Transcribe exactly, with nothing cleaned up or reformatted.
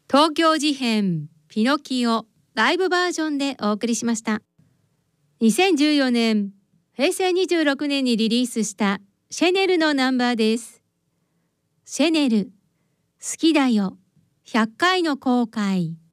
東京事変ピノキオライブバージョンでお送りしました。にせんじゅうよねん、へいせいにじゅうろくねんにリリースしたシェネルのナンバーです。シェネル、好きだよ、ひゃっかいの後悔。